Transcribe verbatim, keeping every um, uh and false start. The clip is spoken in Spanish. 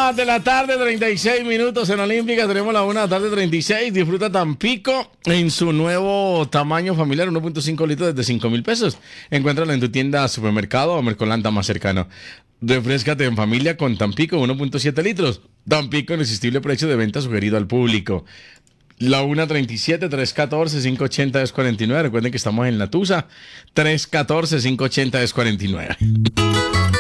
Una de la tarde, treinta y seis minutos en Olímpica. Tenemos la una de la tarde, treinta y seis. Disfruta Tampico en su nuevo tamaño familiar, uno punto cinco litros desde cinco mil pesos. Encuéntralo en tu tienda, supermercado o Mercolanta más cercano. Refrescate en familia con Tampico, uno punto siete litros. Tampico, irresistible precio de venta sugerido al público. La una treinta y siete, tres catorce, cinco ochenta, dos cuarenta y nueve. Recuerden que estamos en La Tusa. tres catorce, cinco ochenta, dos cuarenta y nueve.